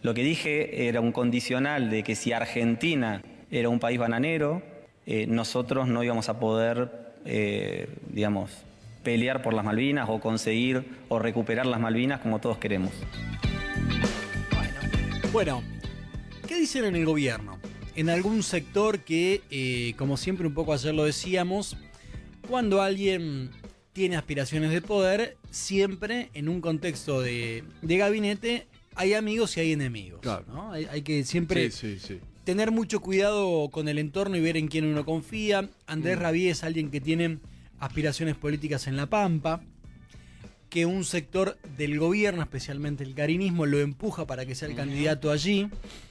Lo que dije era un condicional de que si Argentina era un país bananero, nosotros no íbamos a poder, pelear por las Malvinas o conseguir o recuperar las Malvinas como todos queremos. Bueno, ¿qué dicen en el gobierno? En algún sector que, como siempre un poco ayer lo decíamos, cuando alguien tiene aspiraciones de poder, siempre en un contexto de gabinete hay amigos y hay enemigos. Claro. ¿No? Hay que siempre Sí. tener mucho cuidado con el entorno y ver en quién uno confía. Andrés Rabié es alguien que tiene aspiraciones políticas en La Pampa, que un sector del gobierno, especialmente el carinismo, lo empuja para que sea el candidato allí.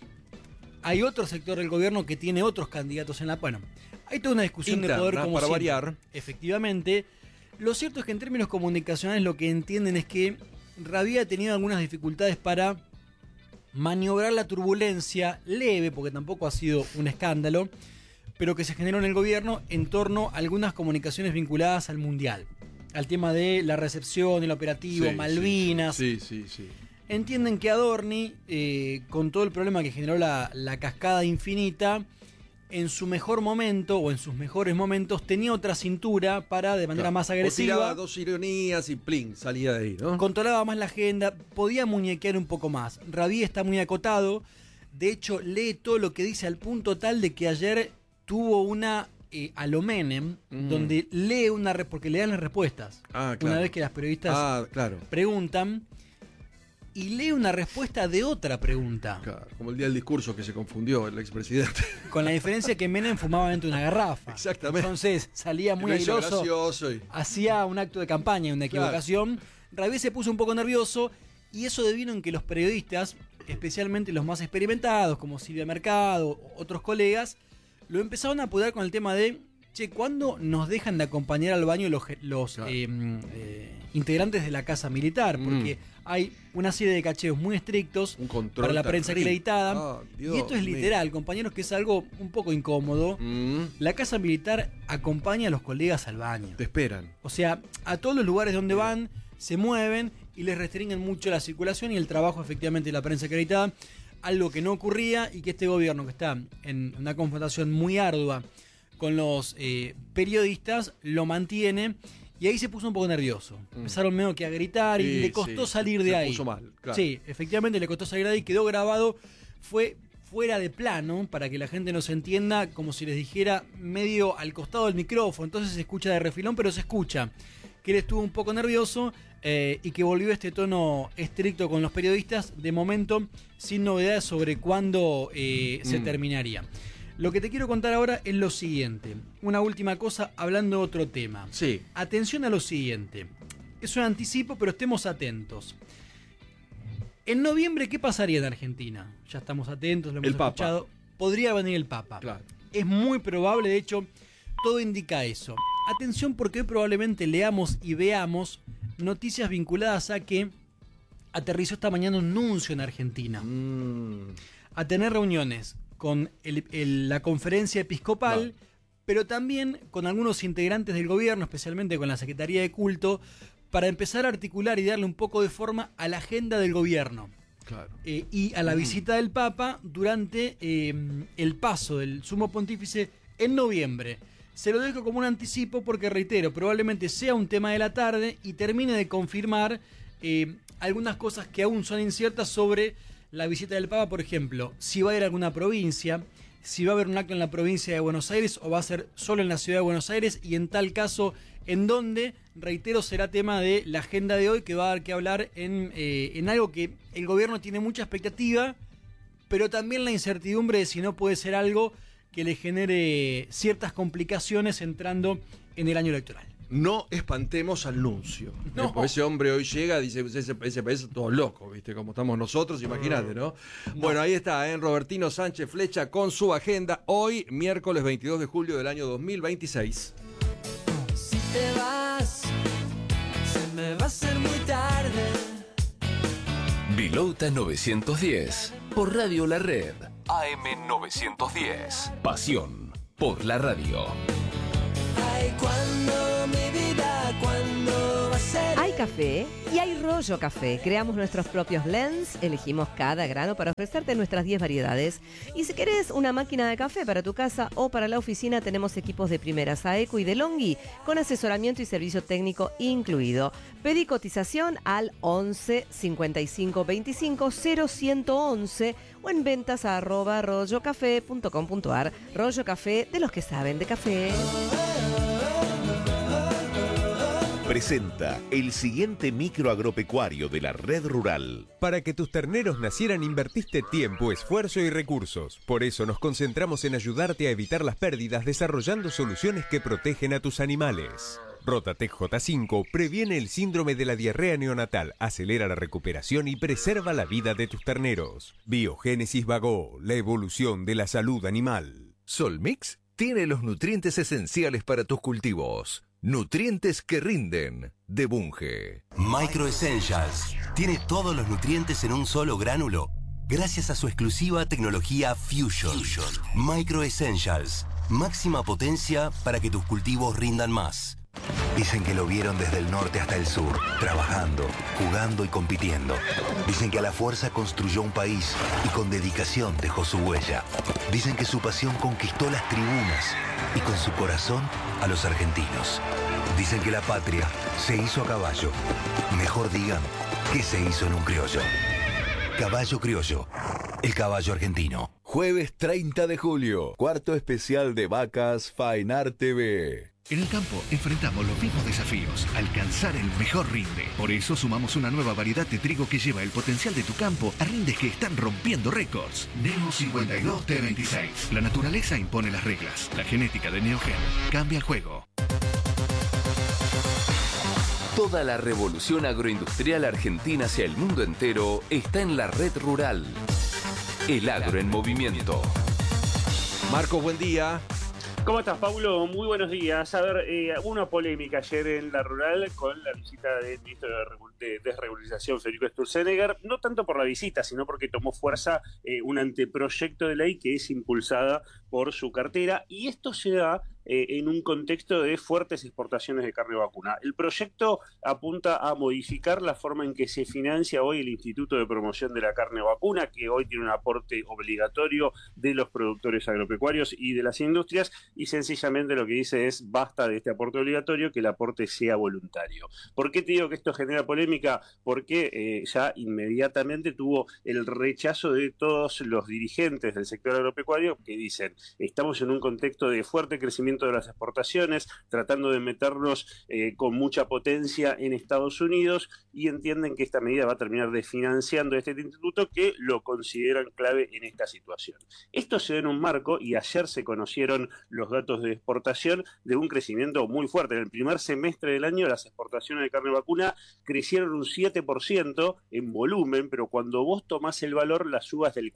Hay otro sector del gobierno que tiene otros candidatos en la... Bueno, hay toda una discusión interna, de poder como para siempre. variar. Efectivamente. Lo cierto es que en términos comunicacionales lo que entienden es que Rabié ha tenido algunas dificultades para maniobrar la turbulencia leve, porque tampoco ha sido un escándalo, pero que se generó en el gobierno en torno a algunas comunicaciones vinculadas al Mundial, al tema de la recepción, el operativo, Malvinas. Sí. Entienden que Adorni, con todo el problema que generó la cascada infinita, en su mejor momento o en sus mejores momentos tenía otra cintura para de manera más agresiva. O tiraba dos ironías y plin, salía de ahí, ¿no? Controlaba más la agenda, podía muñequear un poco más. Rabié está muy acotado. De hecho, lee todo lo que dice al punto tal de que ayer tuvo una a lo Menem, donde lee porque le dan las respuestas. Claro. Una vez que las periodistas preguntan, y lee una respuesta de otra pregunta. Claro, como el día del discurso que se confundió el expresidente. Con la diferencia que Menem fumaba dentro de una garrafa. Exactamente. Entonces salía muy airoso, gracioso hacía un acto de campaña, una equivocación. Rabié se puso un poco nervioso y eso devino en que los periodistas, especialmente los más experimentados, como Silvia Mercado, otros colegas, lo empezaron a apurar con el tema de, ¿cuándo nos dejan de acompañar al baño los integrantes de la Casa Militar? Porque hay una serie de cacheos muy estrictos para la prensa acreditada. Y esto es literal, compañeros, que es algo un poco incómodo. La Casa Militar acompaña a los colegas al baño. Te esperan. O sea, a todos los lugares donde van, se mueven y les restringen mucho la circulación y el trabajo efectivamente de la prensa acreditada. Algo que no ocurría y que este gobierno, que está en una confrontación muy ardua con los periodistas, lo mantiene. Y ahí se puso un poco nervioso. Empezaron medio que a gritar y le costó salir de ahí. Se puso mal, claro. Sí, efectivamente le costó salir de ahí. Quedó grabado. Fue fuera de plano, para que la gente nos entienda, como si les dijera medio al costado del micrófono. Entonces se escucha de refilón, pero se escucha que él estuvo un poco nervioso y que volvió a este tono estricto con los periodistas. De momento, sin novedades sobre cuándo se terminaría. Lo que te quiero contar ahora es lo siguiente. Una última cosa, hablando de otro tema. Sí. Atención a lo siguiente. Es un anticipo, pero estemos atentos. En noviembre, ¿qué pasaría en Argentina? Ya estamos atentos, lo hemos escuchado. Podría venir el Papa. Claro. Es muy probable, de hecho, todo indica eso. Atención, porque hoy probablemente leamos y veamos noticias vinculadas a que aterrizó esta mañana un nuncio en Argentina. A tener reuniones con la conferencia episcopal, pero también con algunos integrantes del gobierno, especialmente con la Secretaría de Culto, para empezar a articular y darle un poco de forma a la agenda del gobierno. Claro. Y a la visita del Papa durante el paso del Sumo Pontífice en noviembre. Se lo dejo como un anticipo porque, reitero, probablemente sea un tema de la tarde y termine de confirmar algunas cosas que aún son inciertas sobre la visita del Papa. Por ejemplo, si va a ir a alguna provincia, si va a haber un acto en la provincia de Buenos Aires o va a ser solo en la ciudad de Buenos Aires, y en tal caso, en dónde, reitero, será tema de la agenda de hoy, que va a dar que hablar en algo que el gobierno tiene mucha expectativa, pero también la incertidumbre de si no puede ser algo que le genere ciertas complicaciones entrando en el año electoral. No espantemos al nuncio. No. Porque ese hombre hoy llega, dice, ese país todo loco, ¿viste? Como estamos nosotros, imagínate, ¿no? Bueno, ahí está, Robertino Sánchez Flecha con su agenda. Hoy, miércoles 22 de julio del año 2026. Si te vas, se me va a hacer muy tarde. Vilauta 910, por Radio La Red. AM 910. Pasión por la radio. Ay, ¿cuándo, mi vida, cuándo va a ser? Hay café y hay Rollo Café. Creamos nuestros propios blends, elegimos cada grano para ofrecerte nuestras 10 variedades. Y si querés una máquina de café para tu casa o para la oficina, tenemos equipos de primera Saeco y de Longhi con asesoramiento y servicio técnico incluido. Pedí cotización al 11 55 25 0111 o en ventas@rollocafé.com.ar. Rollo Café, de los que saben de café. Presenta el siguiente micro agropecuario de la Red Rural. Para que tus terneros nacieran invertiste tiempo, esfuerzo y recursos. Por eso nos concentramos en ayudarte a evitar las pérdidas desarrollando soluciones que protegen a tus animales. Rotatec J5 previene el síndrome de la diarrea neonatal, acelera la recuperación y preserva la vida de tus terneros. Biogénesis Vago, la evolución de la salud animal. Solmix tiene los nutrientes esenciales para tus cultivos. Nutrientes que rinden, de Bunge. Micro Essentials tiene todos los nutrientes en un solo gránulo, gracias a su exclusiva tecnología Fusion. Micro Essentials, máxima potencia para que tus cultivos rindan más. Dicen que lo vieron desde el norte hasta el sur, trabajando, jugando y compitiendo. Dicen que a la fuerza construyó un país y con dedicación dejó su huella. Dicen que su pasión conquistó las tribunas y con su corazón a los argentinos. Dicen que la patria se hizo a caballo. Mejor digan que se hizo en un criollo. Caballo Criollo, el caballo argentino. Jueves 30 de julio, cuarto especial de Vacas Fainar TV. En el campo enfrentamos los mismos desafíos, alcanzar el mejor rinde. Por eso sumamos una nueva variedad de trigo que lleva el potencial de tu campo a rindes que están rompiendo récords. Neo 52 T26. La naturaleza impone las reglas. La genética de Neogen cambia el juego. Toda la revolución agroindustrial argentina hacia el mundo entero está en la Red Rural. El agro en movimiento. Marcos, buen día. ¿Cómo estás, Paulo? Muy buenos días. A ver, hubo una polémica ayer en la rural con la visita del ministro de Desregularización, Federico Sturzenegger, no tanto por la visita, sino porque tomó fuerza un anteproyecto de ley que es impulsada por su cartera, y esto se da en un contexto de fuertes exportaciones de carne vacuna. El proyecto apunta a modificar la forma en que se financia hoy el Instituto de Promoción de la Carne Vacuna, que hoy tiene un aporte obligatorio de los productores agropecuarios y de las industrias, y sencillamente lo que dice es basta de este aporte obligatorio, que el aporte sea voluntario. ¿Por qué te digo que esto genera polémica? Porque ya inmediatamente tuvo el rechazo de todos los dirigentes del sector agropecuario que dicen, estamos en un contexto de fuerte crecimiento de las exportaciones, tratando de meternos con mucha potencia en Estados Unidos, y entienden que esta medida va a terminar desfinanciando este instituto, que lo consideran clave en esta situación. Esto se da en un marco, y ayer se conocieron los datos de exportación, de un crecimiento muy fuerte. En el primer semestre del año las exportaciones de carne vacuna crecieron un 7% en volumen, pero cuando vos tomás el valor las subas del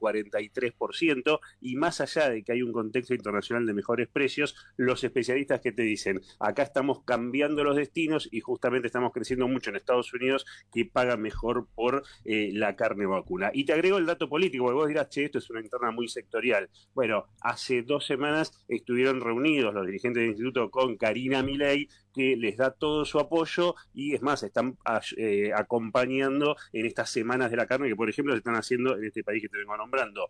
43%, y más allá de que hay un contexto internacional de mejores precios, los especialistas que te dicen, acá estamos cambiando los destinos y justamente estamos creciendo mucho en Estados Unidos, que paga mejor por la carne vacuna. Y te agrego el dato político, porque vos dirás, che, esto es una interna muy sectorial. Bueno, hace 2 semanas estuvieron reunidos los dirigentes del instituto con Karina Milei, que les da todo su apoyo, y es más, están acompañando en estas semanas de la carne que, por ejemplo, se están haciendo en este país que te vengo nombrando,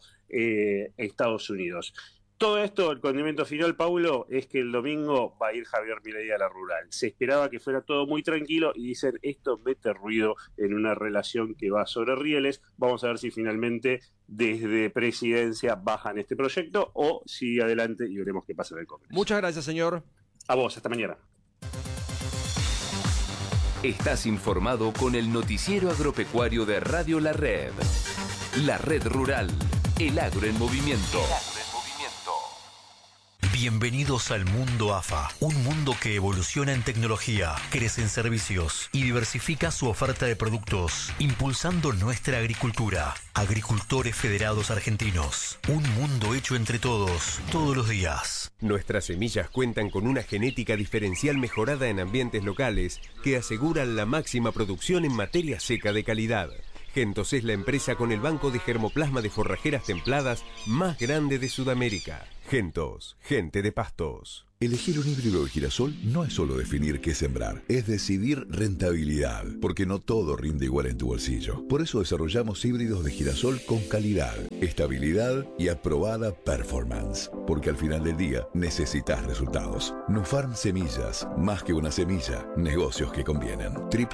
Estados Unidos. Todo esto, el condimento final, Paulo, es que el domingo va a ir Javier Milei a la rural. Se esperaba que fuera todo muy tranquilo, y dicen, esto mete ruido en una relación que va sobre rieles. Vamos a ver si finalmente desde Presidencia bajan este proyecto o sigue adelante, y veremos qué pasa en el Congreso. Muchas gracias, señor. A vos, hasta mañana. Estás informado con el noticiero agropecuario de Radio La Red. La Red Rural. El agro en movimiento. Bienvenidos al mundo AFA, un mundo que evoluciona en tecnología, crece en servicios y diversifica su oferta de productos, impulsando nuestra agricultura. Agricultores Federados Argentinos, un mundo hecho entre todos, todos los días. Nuestras semillas cuentan con una genética diferencial mejorada en ambientes locales que aseguran la máxima producción en materia seca de calidad. Gentos es la empresa con el banco de germoplasma de forrajeras templadas más grande de Sudamérica. Gentos, gente de pastos. Elegir un híbrido de girasol no es solo definir qué sembrar, es decidir rentabilidad, porque no todo rinde igual en tu bolsillo. Por eso desarrollamos híbridos de girasol con calidad, estabilidad y aprobada performance, porque al final del día necesitas resultados. Nufarm Semillas, más que una semilla, negocios que convienen.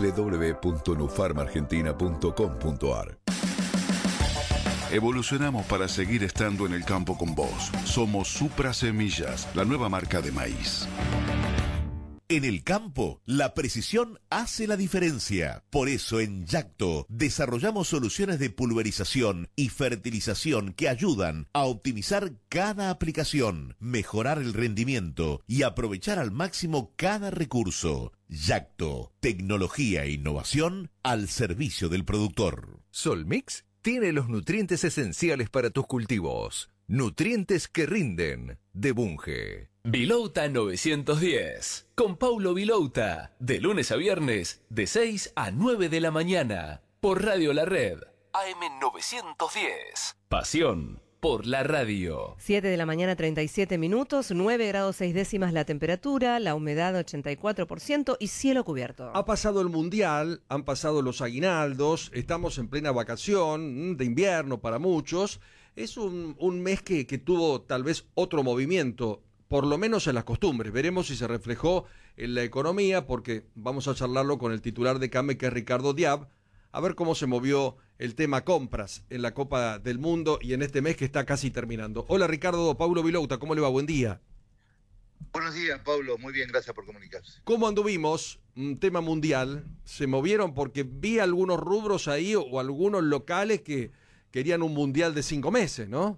www.nufarmargentina.com.ar. Evolucionamos para seguir estando en el campo con vos. Somos Supra Semillas, la nueva marca de maíz. En el campo, la precisión hace la diferencia. Por eso en Yacto desarrollamos soluciones de pulverización y fertilización que ayudan a optimizar cada aplicación, mejorar el rendimiento y aprovechar al máximo cada recurso. Yacto, tecnología e innovación al servicio del productor. Solmix tiene los nutrientes esenciales para tus cultivos. Nutrientes que rinden, de Bunge. Vilouta 910, con Paulo Vilouta, de lunes a viernes, de 6 a 9 de la mañana, por Radio La Red, AM 910. Pasión por la radio. 7 de la mañana, 37 minutos, 9 grados 6 décimas la temperatura, la humedad 84% y cielo cubierto. Ha pasado el Mundial, han pasado los aguinaldos, estamos en plena vacación de invierno para muchos. Es un mes que tuvo tal vez otro movimiento, por lo menos en las costumbres. Veremos si se reflejó en la economía, porque vamos a charlarlo con el titular de CAME, que es Ricardo Diab, a ver cómo se movió el tema compras en la Copa del Mundo y en este mes que está casi terminando. Hola Ricardo, Paulo Vilouta, ¿cómo le va? Buen día. Buenos días, Pablo. Muy bien, gracias por comunicarse. ¿Cómo anduvimos? Un tema mundial. ¿Se movieron? Porque vi algunos rubros ahí o algunos locales que querían un mundial de 5 meses, ¿no?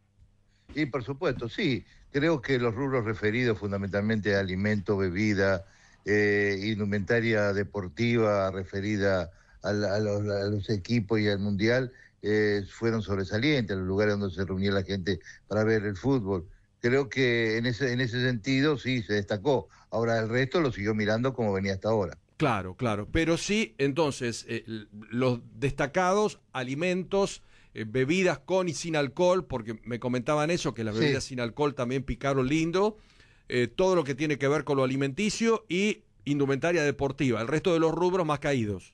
Sí, por supuesto, sí. Creo que los rubros referidos fundamentalmente a alimento, bebida, indumentaria deportiva referida a los equipos y al mundial fueron sobresalientes, los lugares donde se reunía la gente para ver el fútbol. Creo que en ese sentido sí se destacó. Ahora el resto lo siguió mirando como venía hasta ahora. Claro, claro. Pero sí, entonces, los destacados, alimentos, bebidas con y sin alcohol, porque me comentaban eso, que las bebidas sin alcohol también picaron lindo, todo lo que tiene que ver con lo alimenticio y indumentaria deportiva. El resto de los rubros más caídos.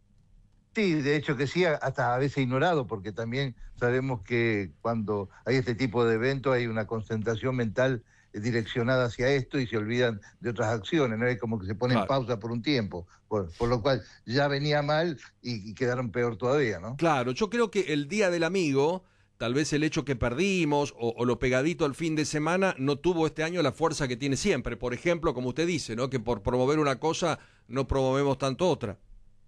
Sí, de hecho que sí, hasta a veces ignorado, porque también sabemos que cuando hay este tipo de eventos hay una concentración mental direccionada hacia esto y se olvidan de otras acciones, ¿no? Es como que se pone en pausa por un tiempo, por lo cual ya venía mal y quedaron peor todavía, ¿no? Claro, yo creo que el Día del Amigo, tal vez el hecho que perdimos o lo pegadito al fin de semana no tuvo este año la fuerza que tiene siempre. Por ejemplo, como usted dice, ¿no? Que por promover una cosa no promovemos tanto otra.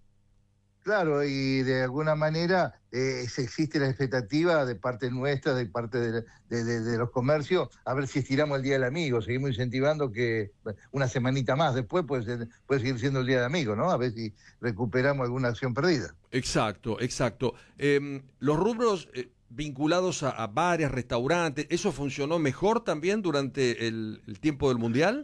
Claro, y de alguna manera existe la expectativa de parte nuestra, de parte de los comercios, a ver si estiramos el Día del Amigo. Seguimos incentivando que una semanita más después puede seguir siendo el Día del Amigo, ¿no? A ver si recuperamos alguna acción perdida. Exacto, exacto. Los rubros vinculados a bares, restaurantes, ¿eso funcionó mejor también durante el tiempo del Mundial?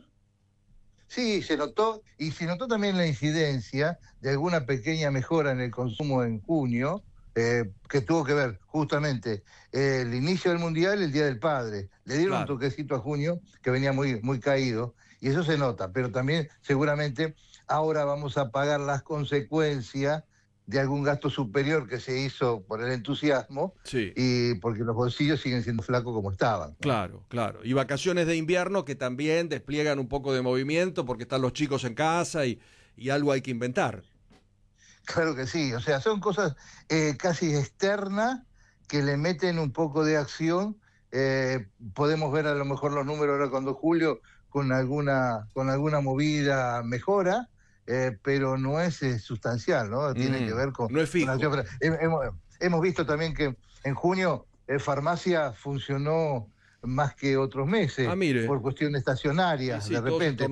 Sí, se notó, y se notó también la incidencia de alguna pequeña mejora en el consumo en junio, que tuvo que ver justamente el inicio del Mundial, el Día del Padre. Le dieron un toquecito a junio que venía muy, muy caído, y eso se nota, pero también seguramente ahora vamos a pagar las consecuencias de algún gasto superior que se hizo por el entusiasmo, y porque los bolsillos siguen siendo flacos como estaban. Claro, claro. Y vacaciones de invierno que también despliegan un poco de movimiento porque están los chicos en casa y algo hay que inventar. Claro que sí, o sea, son cosas casi externas que le meten un poco de acción. Podemos ver a lo mejor los números ahora cuando julio con alguna movida mejora, pero no es sustancial, ¿no? Tiene que ver con... No es fijo. Hemos visto también que en junio farmacia funcionó más que otros meses, por cuestiones estacionarias, de repente.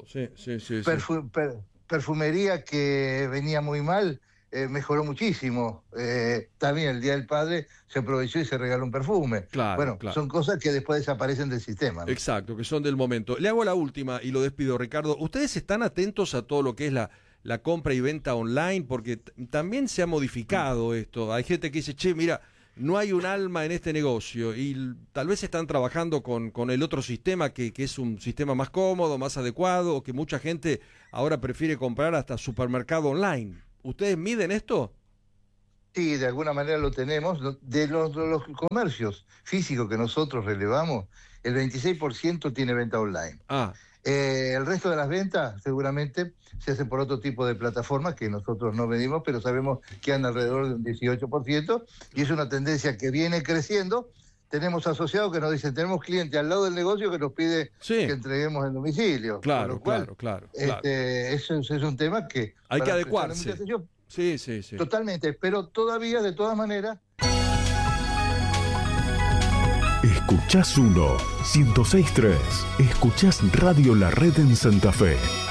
Perfumería que venía muy mal, mejoró muchísimo. También el Día del Padre se aprovechó y se regaló un perfume. Son cosas que después desaparecen del sistema, ¿no? Exacto, que son del momento. Le hago la última y lo despido, Ricardo. ¿Ustedes están atentos a todo lo que es la compra y venta online? Porque también se ha modificado esto. Hay gente que dice, che, mira, no hay un alma en este negocio y tal vez están trabajando con el otro sistema que es un sistema más cómodo, más adecuado, o que mucha gente ahora prefiere comprar hasta supermercado online. ¿Ustedes miden esto? Sí, de alguna manera lo tenemos. De los comercios físicos que nosotros relevamos, el 26% tiene venta online. El resto de las ventas seguramente se hacen por otro tipo de plataformas que nosotros no medimos, pero sabemos que anda alrededor de un 18% y es una tendencia que viene creciendo. Tenemos asociados que nos dicen, tenemos clientes al lado del negocio que nos pide que entreguemos en domicilio. Claro. Eso es un tema que hay que adecuarse. Sí. Totalmente, pero todavía, de todas maneras... Escuchás 106.3. Escuchás Radio La Red en Santa Fe.